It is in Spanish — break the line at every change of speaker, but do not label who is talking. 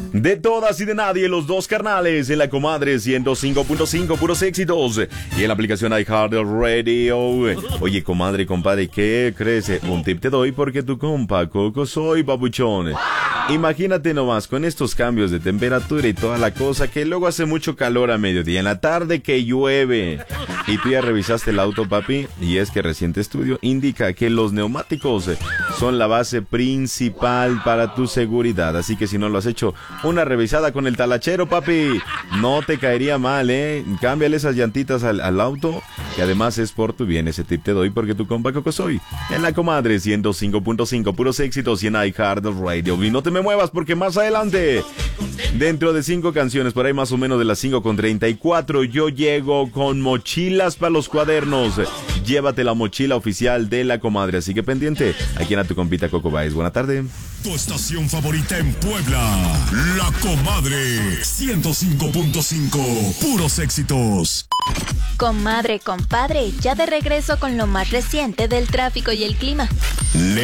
De todas y de nadie, los dos carnales en la comadre 105.5, puros éxitos. Y en la aplicación iHeartRadio. Oye, comadre, compadre, ¿qué crees? Un tip te doy porque tu compa Coco soy, babuchón. Imagínate nomás con estos cambios de temperatura y toda la cosa, que luego hace mucho calor a mediodía, en la tarde que llueve. Y tú ya revisaste el auto, papi, y es que reciente estudio indica que los neumáticos son la base principal para tu seguridad. Así que si no lo has hecho, una revisada con el talachero, papi, no te caería mal, Cámbiale esas llantitas al auto, que además es por tu bien. Ese tip te doy porque tu compa Coco soy en la comadre 105.5, puros éxitos y en iHeartRadio. Y no te me muevas porque más adelante, dentro de 5 canciones, por ahí más o menos de las 5:34, yo llego con mochilas para los cuadernos. Llévate la mochila oficial de la comadre, así que pendiente, aquí en a tu compita Coco Baez. Buena tarde.
Tu estación favorita en Puebla, La Comadre 105.5, puros éxitos.
Comadre, compadre, ya de regreso con lo más reciente del tráfico y el clima.